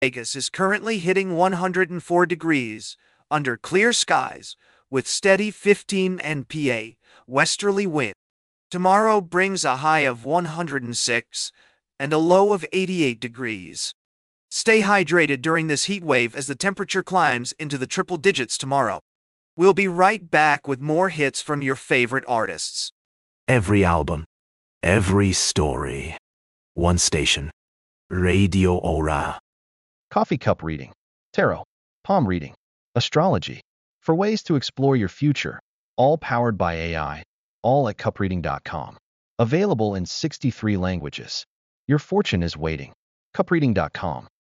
Vegas is currently hitting 104 degrees under clear skies with steady 15 npa westerly wind. Tomorrow brings a high of 106 and a low of 88 degrees. Stay hydrated during this heat wave as the temperature climbs into the triple digits tomorrow. We'll be right back with more hits from your favorite artists. Every album, every story. One station. Radio Aura. Coffee cup reading, tarot, palm reading, astrology. For ways to explore your future, all powered by AI, all at cupreading.com. Available in 63 languages. Your fortune is waiting. Cupreading.com.